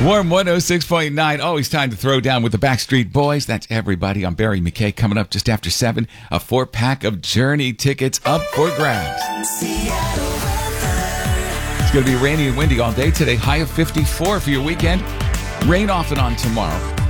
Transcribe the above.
Warm 106.9. Always time to throw down with the Backstreet Boys. That's everybody. I'm Barry McKay. Coming up just after 7, a 4-pack of Journey tickets up for grabs. It's going to be rainy and windy all day today. High of 54 for your weekend. Rain off and on tomorrow.